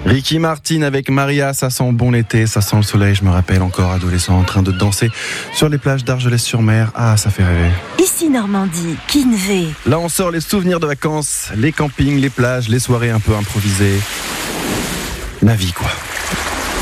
Ricky Martin avec Maria, ça sent bon l'été, ça sent le soleil. Je me rappelle encore adolescent en train de danser sur les plages d'Argelès-sur-Mer. Ah, ça fait rêver. Ici Normandie, Kinvé. Là, on sort les souvenirs de vacances, les campings, les plages, les soirées un peu improvisées. La vie, quoi.